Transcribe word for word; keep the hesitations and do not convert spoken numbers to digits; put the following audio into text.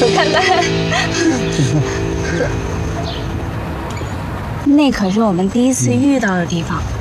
拜拜。那可是我们第一次遇到的地方。